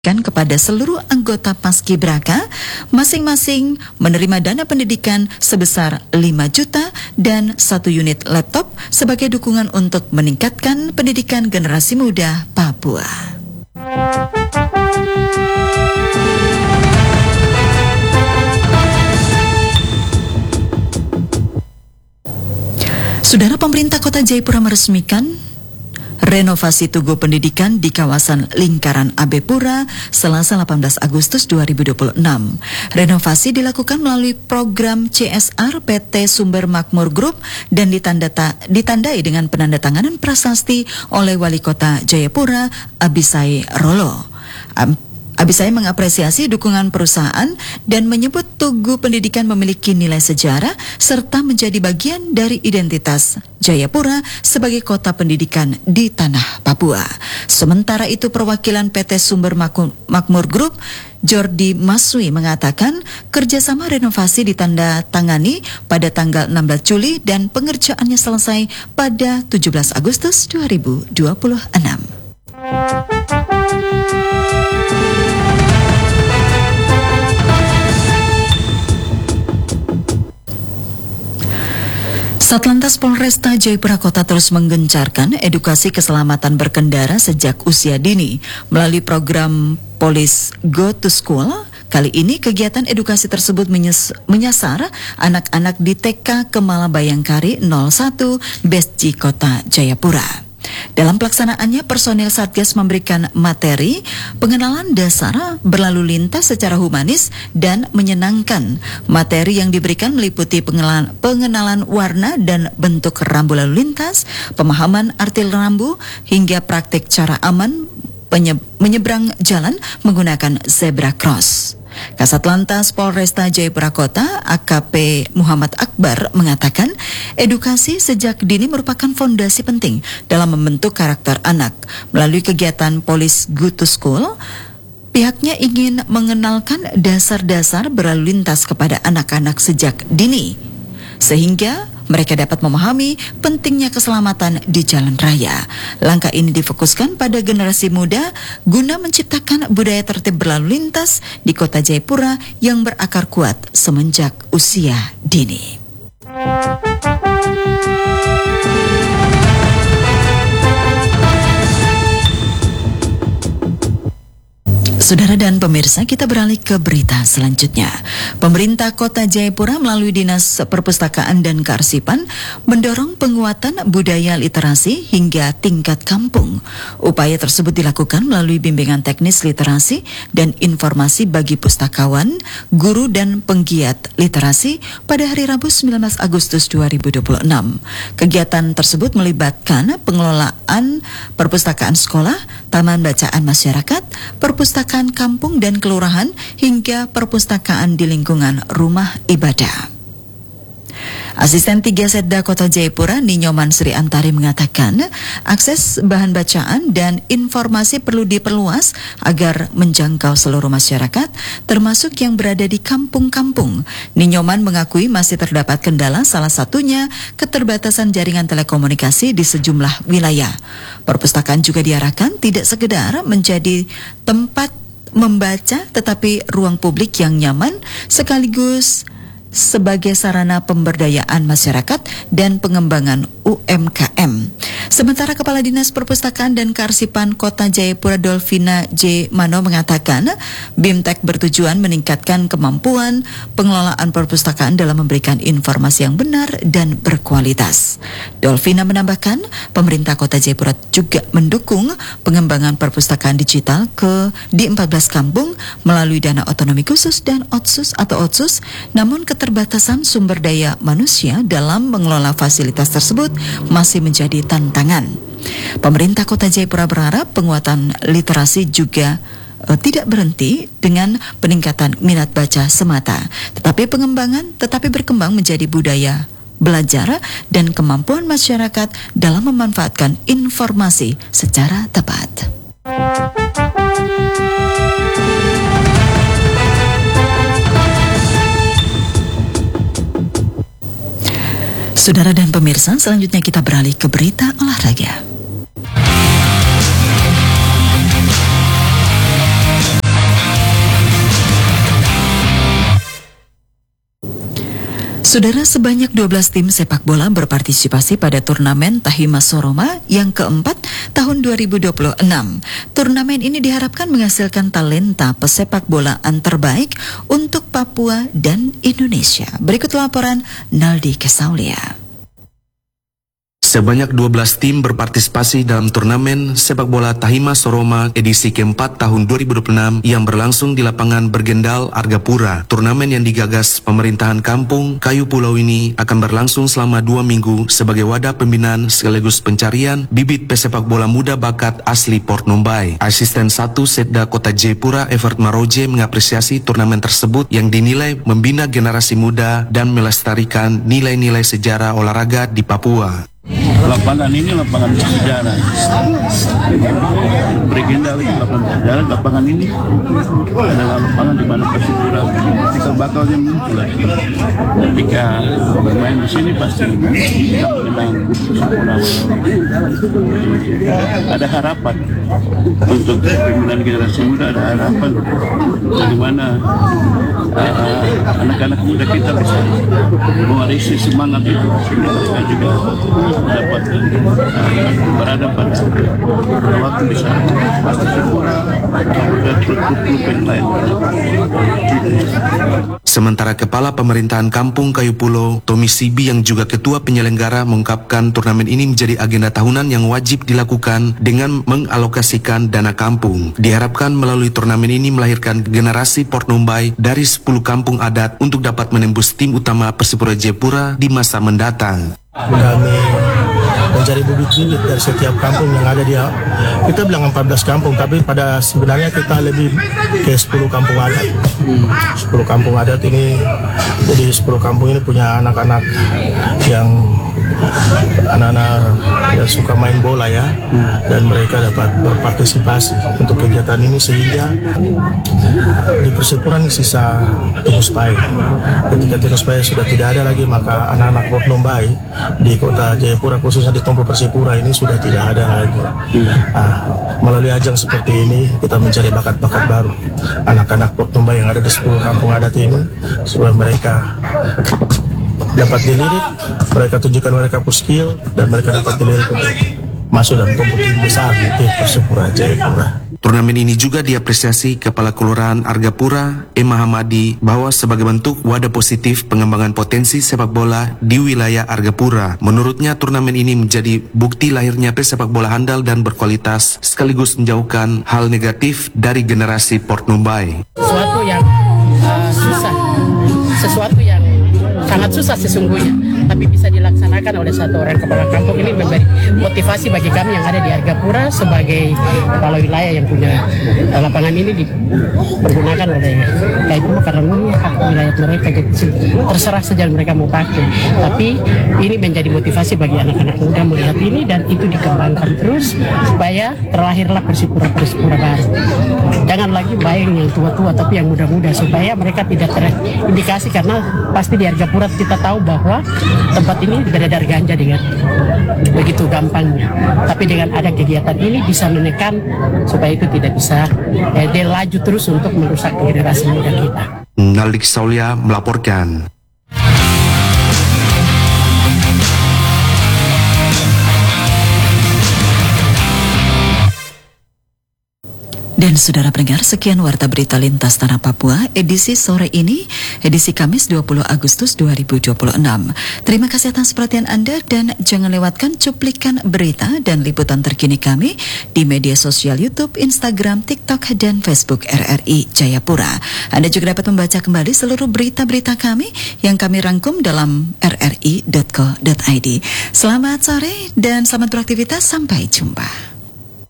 kepada seluruh anggota Paskibraka, masing-masing menerima dana pendidikan sebesar 5 juta dan 1 unit laptop sebagai dukungan untuk meningkatkan pendidikan generasi muda Papua. Saudara, pemerintah Kota Jayapura meresmikan renovasi Tugu Pendidikan di kawasan Lingkaran Abepura Selasa 18 Agustus 2026. Renovasi dilakukan melalui program CSR PT Sumber Makmur Group dan ditandai dengan penandatanganan prasasti oleh Wali Kota Jayapura Abisai Rolo. Abisai mengapresiasi dukungan perusahaan dan menyebut Tugu Pendidikan memiliki nilai sejarah serta menjadi bagian dari identitas Jayapura sebagai kota pendidikan di tanah Papua. Sementara itu, perwakilan PT Sumber Makmur Group Jordi Masui mengatakan kerjasama renovasi ditandatangani pada tanggal 16 Juli dan pengerjaannya selesai pada 17 Agustus 2026. Satlantas Polresta Jayapura Kota terus menggencarkan edukasi keselamatan berkendara sejak usia dini melalui program Police Go to School. Kali ini kegiatan edukasi tersebut menyasar anak-anak di TK Kemala Bayangkari 01 Besji Kota Jayapura. Dalam pelaksanaannya, personil Satgas memberikan materi pengenalan dasar berlalu lintas secara humanis dan menyenangkan. Materi yang diberikan meliputi pengenalan warna dan bentuk rambu lalu lintas, pemahaman arti rambu, hingga praktik cara aman menyeberang jalan menggunakan zebra cross. Kasat Lantas Polresta Jayapura Kota AKP Muhammad Akbar mengatakan edukasi sejak dini merupakan fondasi penting dalam membentuk karakter anak. Melalui kegiatan Police Go to School, pihaknya ingin mengenalkan dasar-dasar berlalu lintas kepada anak-anak sejak dini, sehingga mereka dapat memahami pentingnya keselamatan di jalan raya. Langkah ini difokuskan pada generasi muda guna menciptakan budaya tertib berlalu lintas di Kota Jayapura yang berakar kuat semenjak usia dini. Saudara dan pemirsa, kita beralih ke berita selanjutnya. Pemerintah Kota Jayapura melalui Dinas Perpustakaan dan Kearsipan mendorong penguatan budaya literasi hingga tingkat kampung. Upaya tersebut dilakukan melalui bimbingan teknis literasi dan informasi bagi pustakawan, guru dan penggiat literasi pada hari Rabu 19 Agustus 2026. Kegiatan tersebut melibatkan pengelolaan perpustakaan sekolah, taman bacaan masyarakat, perpustakaan kampung dan kelurahan, hingga perpustakaan di lingkungan rumah ibadah. Asisten 3 Setda Kota Jayapura Ninyoman Sri Antari mengatakan akses bahan bacaan dan informasi perlu diperluas agar menjangkau seluruh masyarakat termasuk yang berada di kampung-kampung. Ninyoman mengakui masih terdapat kendala, salah satunya keterbatasan jaringan telekomunikasi di sejumlah wilayah. Perpustakaan juga diarahkan tidak sekedar menjadi tempat membaca tetapi ruang publik yang nyaman sekaligus sebagai sarana pemberdayaan masyarakat dan pengembangan UMKM. Sementara Kepala Dinas Perpustakaan dan Kearsipan Kota Jayapura Dolvina J. Mano mengatakan BIMTEK bertujuan meningkatkan kemampuan pengelolaan perpustakaan dalam memberikan informasi yang benar dan berkualitas. Dolvina menambahkan pemerintah Kota Jayapura juga mendukung pengembangan perpustakaan digital di 14 kampung melalui dana otonomi khusus dan OTSUS atau OTSUS, namun keterbatasan sumber daya manusia dalam mengelola fasilitas tersebut masih menjadi tantangan. Pemerintah Kota Jayapura berharap penguatan literasi juga tidak berhenti dengan peningkatan minat baca semata, tetapi berkembang menjadi budaya belajar dan kemampuan masyarakat dalam memanfaatkan informasi secara tepat. Saudara dan pemirsa, selanjutnya kita beralih ke berita olahraga. Saudara, sebanyak 12 tim sepak bola berpartisipasi pada turnamen Tahima Soroma yang keempat tahun 2026. Turnamen ini diharapkan menghasilkan talenta pesepak bolaan terbaik untuk Papua dan Indonesia. Berikut laporan Naldi Kesaulia. Sebanyak 12 tim berpartisipasi dalam turnamen sepak bola Tahima Soroma edisi keempat tahun 2026 yang berlangsung di lapangan Bergendal, Argapura. Turnamen yang digagas pemerintahan kampung Kayu Pulau ini akan berlangsung selama 2 minggu sebagai wadah pembinaan sekaligus pencarian bibit pesepak bola muda bakat asli Port Numbai. Asisten 1 Setda Kota Jayapura Evert Maroje mengapresiasi turnamen tersebut yang dinilai membina generasi muda dan melestarikan nilai-nilai sejarah olahraga di Papua. Lapangan ini lapangan sejarah. Bergendal itu lapangan sejarah. Lapangan ini adalah lapangan di mana Persipura cikal bakalnya muncul lagi. Ketika bermain di sini pasti kita mengenang Persipura. Ada harapan untuk pembinaan generasi muda, ada harapan bagaimana anak-anak muda kita bisa mewarisi semangat itu sehingga mereka juga dapat berada pada waktu bisa Sementara Kepala Pemerintahan Kampung Kayu Pulau, Tommy Sibi yang juga Ketua Penyelenggara mengungkapkan turnamen ini menjadi agenda tahunan yang wajib dilakukan dengan mengalokasikan dana kampung. Diharapkan melalui turnamen ini melahirkan generasi Port Numbai dari 10 kampung adat untuk dapat menembus tim utama Persipura Jayapura di masa mendatang. Kami mencari bibit-bibit dari setiap kampung yang ada di, kita bilang 14 kampung, tapi pada sebenarnya kita lebih ke 10 kampung adat. 10 kampung adat ini, jadi 10 kampung ini punya anak-anak yang suka main bola ya, dan mereka dapat berpartisipasi untuk kegiatan ini sehingga di Persipura sisa Tungus Pai. Ketika Tungus Pai sudah tidak ada lagi, maka anak-anak Port Numbai di Kota Jayapura khususnya di Tompo Persipura ini sudah tidak ada lagi. Melalui ajang seperti ini kita mencari bakat-bakat baru anak-anak Port Numbai yang ada di 10 kampung adat ini supaya mereka dapat dilirik, mereka tunjukkan mereka skill dan mereka dapat dilirik untuk masuk dalam kompetisi besar di Persipura Jayapura. Turnamen ini juga diapresiasi Kepala Kelurahan Argapura, Emma Hamadi, bahwa sebagai bentuk wadah positif pengembangan potensi sepak bola di wilayah Argapura. Menurutnya turnamen ini menjadi bukti lahirnya pesepak bola handal dan berkualitas, sekaligus menjauhkan hal negatif dari generasi Port Numbai. Sesuatu yang susah, sesuatu yang sangat susah sesungguhnya, tapi bisa dilaksanakan oleh satu orang kepala kampung. Ini memberi motivasi bagi kami yang ada di Argapura sebagai kepala wilayah yang punya lapangan ini dipergunakan oleh Kaipulu karena ini hak wilayah mereka, jadi terserah saja mereka mau pakai. Tapi ini menjadi motivasi bagi anak-anak muda melihat ini dan itu dikembangkan terus supaya terlahirlah Persipura baru. Jangan lagi bayang yang tua-tua tapi yang muda-muda, supaya mereka tidak terindikasi, karena pasti di Argapura kita tahu bahwa tempat ini beredar ganja dengan begitu gampangnya. Tapi dengan ada kegiatan ini bisa menekan supaya itu tidak bisa dia laju terus untuk merusak generasi muda kita. Naldi Kesaulia melaporkan. Dan saudara pendengar, sekian Warta Berita Lintas Tanah Papua edisi sore ini, edisi Kamis 20 Agustus 2026. Terima kasih atas perhatian Anda dan jangan lewatkan cuplikan berita dan liputan terkini kami di media sosial YouTube, Instagram, TikTok, dan Facebook RRI Jayapura. Anda juga dapat membaca kembali seluruh berita-berita kami yang kami rangkum dalam rri.co.id. Selamat sore dan selamat beraktivitas, sampai jumpa.